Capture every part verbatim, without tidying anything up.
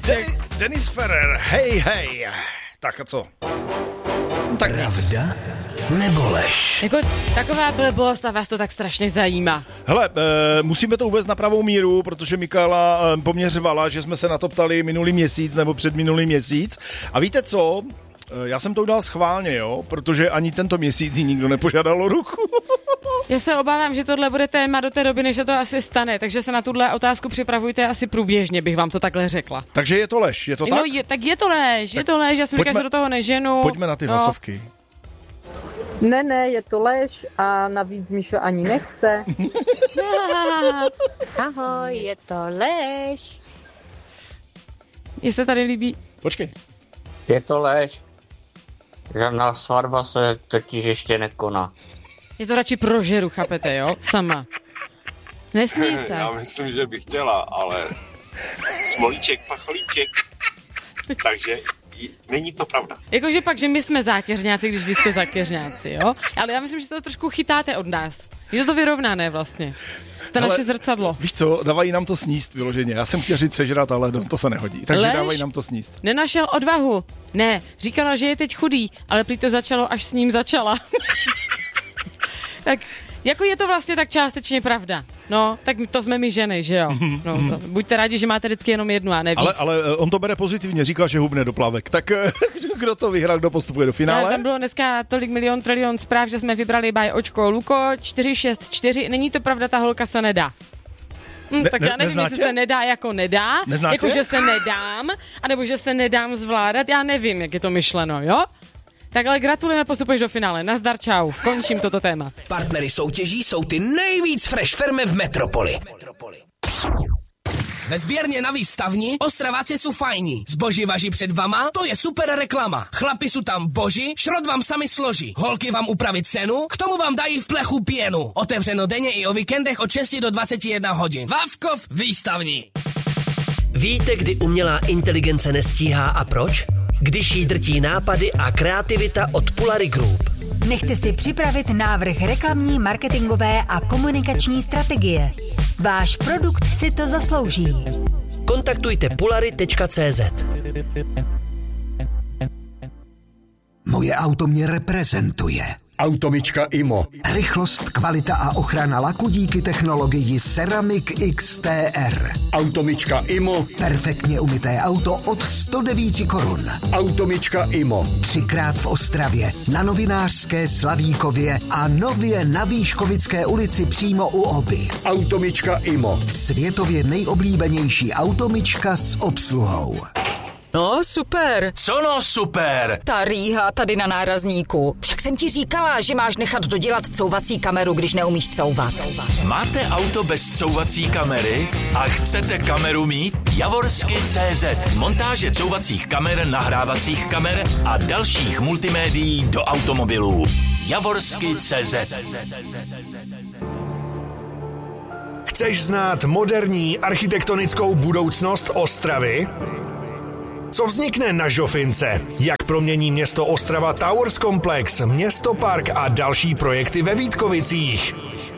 Den- Dennis Ferrer, hej, hej. Tak a co? Tak pravda nebo lež? Jako taková blbost a vás to tak strašně zajímá. Hele, e, musíme to uvést na pravou míru, protože Michaela e, poměřovala, že jsme se na to ptali minulý měsíc nebo předminulý měsíc. A víte co? E, já jsem to udělal schválně, jo, protože ani tento měsíc jí nikdo nepožádal o ruku. Já se obávám, že tohle bude téma do té doby, než se to asi stane, takže se na tuhle otázku připravujte asi průběžně, bych vám to takhle řekla. Takže je to lež, je to tak? No, je, tak je to lež, tak je to lež, já jsem říkal, že se do toho neženu. Pojďme na ty no. hlasovky. Ne, ne, je to lež a navíc Míšo ani nechce. Ahoj, je to lež. Mně se tady líbí. Počkej. Je to lež. Žádná svatba se totiž ještě nekoná. Je to radši prožeru, chápete, jo? Sama. Nesmí se. Já myslím, že bych chtěla, ale smolíček, pacholíček. Takže není to pravda. Jakože pak, že my jsme zákeřňáci, když vy jste zákeřňáci, jo? Ale já myslím, že to trošku chytáte od nás. Že to vyrovnané vlastně. Jste naše zrcadlo. Víš co, dávají nám to sníst vyloženě. Já jsem chtěl říct sežrat, ale to se nehodí. Takže Lež? Dávají nám to sníst. Nenašel odvahu. Ne, říkala, že je teď chudý, ale prý to začalo, až s ním začala. Tak jako je to vlastně tak částečně pravda. No, tak to jsme my ženy, že jo? No, no, buďte rádi, že máte vždycky jenom jednu a ne víc. Ale, ale on to bere pozitivně, říkal, že hubne do plavek. Tak kdo to vyhrál, kdo postupuje do finále? No, tam bylo dneska tolik milion trilion zpráv, že jsme vybrali by očko Luko čtyři šest čtyři. Není to pravda, ta holka se nedá. Hm, ne, tak ne, já nevím, neznáte? jestli se nedá jako nedá, Neznáte? jako že se nedám, anebo že se nedám zvládat, já nevím, jak je to myšleno, jo? Tak ale gratulujeme, postupuješ do finále. Nazdar, čau. Končím toto téma. Partnery soutěží jsou ty nejvíc fresh firmy v metropoli. Ve sběrně na výstavni Ostraváci jsou fajní. Zboží važí před vama, to je super reklama. Chlapi jsou tam boží, šrot vám sami složí. Holky vám upraví cenu, k tomu vám dají v plechu pěnu. Otevřeno denně i o víkendech od šesti do dvaceti jedné hodin. Vávkov výstavní. Víte, kdy umělá inteligence nestíhá a proč? Když jí drtí nápady a kreativita od Pulary Group. Nechte si připravit návrh reklamní, marketingové a komunikační strategie. Váš produkt si to zaslouží. Kontaktujte pulary tečka cé zet. Moje auto mě reprezentuje. Automička Imo. Rychlost, kvalita a ochrana laku díky technologii Ceramic X T R. Automička Imo. Perfektně umyté auto od sto devět korun. Automička Imo. Třikrát v Ostravě, na Novinářské, Slavíkově a nově na Výškovické ulici přímo u Oby. Automička Imo. Světově nejoblíbenější automička s obsluhou. No, super. Co no super? Ta rýha tady na nárazníku. Však jsem ti říkala, že máš nechat dodělat couvací kameru, když neumíš couvat. Máte auto bez couvací kamery a chcete kameru mít? Javorsky tečka cé zet. Montáže couvacích kamer, nahrávacích kamer a dalších multimédií do automobilů. Javorsky tečka cé zet. Chceš znát moderní architektonickou budoucnost Ostravy? Co vznikne na Žofince? Jak promění město Ostrava Towers Complex, Městopark a další projekty ve Vítkovicích?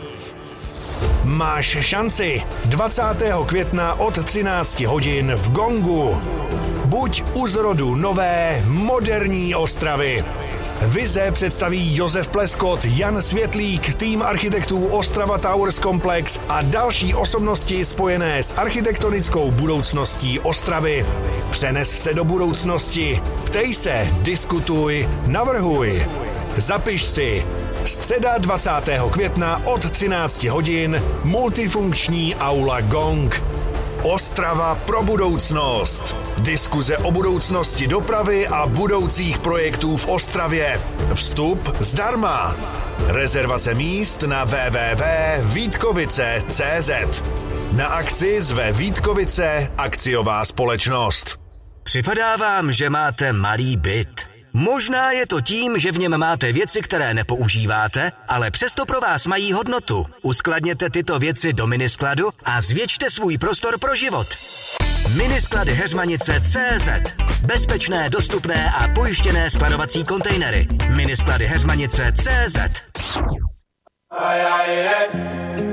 Máš šanci dvacátého května od třinácti hodin v Gongu. Buď u zrodu nové, moderní Ostravy. Vize představí Josef Pleskot, Jan Světlík, tým architektů Ostrava Towers Complex a další osobnosti spojené s architektonickou budoucností Ostravy. Přenes se do budoucnosti. Ptej se, diskutuj, navrhuj. Zapiš si. Středa dvacátého května od třinácti hodin multifunkční aula Gong. Ostrava pro budoucnost. Diskuze o budoucnosti dopravy a budoucích projektů v Ostravě. Vstup zdarma. Rezervace míst na w w w tečka vítkovice tečka cé zet. Na akci zve Vítkovice akciová společnost. Připadá vám, že máte malý byt. Možná je to tím, že v něm máte věci, které nepoužíváte, ale přesto pro vás mají hodnotu. Uskladněte tyto věci do miniskladu a zvětšte svůj prostor pro život. Minisklady Heřmanice tečka cé zet. Bezpečné, dostupné a pojištěné skladovací kontejnery. Minisklady Heřmanice tečka cé zet.